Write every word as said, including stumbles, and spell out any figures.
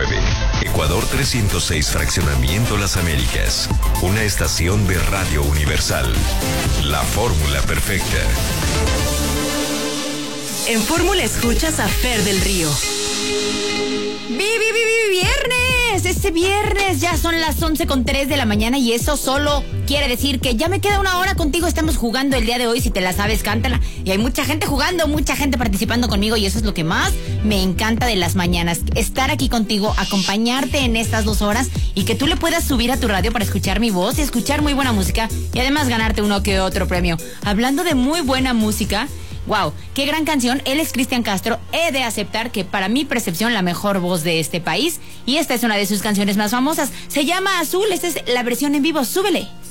nueve, Ecuador trescientos seis, Fraccionamiento Las Américas. Una estación de Radio Universal. La fórmula perfecta. En Fórmula escuchas a Fer del Río. ¡Vi, vi, vi, vi, viernes! Este viernes ya son las once con tres de la mañana y eso solo quiere decir que ya me queda una hora contigo. Estamos jugando el día de hoy, si te la sabes, cántala. Y hay mucha gente jugando, mucha gente participando conmigo y eso es lo que más me encanta de las mañanas. Estar aquí contigo, acompañarte en estas dos horas y que tú le puedas subir a tu radio para escuchar mi voz y escuchar muy buena música y además ganarte uno que otro premio. Hablando de muy buena música... Wow, qué gran canción. Él es Cristian Castro. He de aceptar que para mi percepción la mejor voz de este país. Y esta es una de sus canciones más famosas. Se llama Azul. Esta es la versión en vivo. Súbele.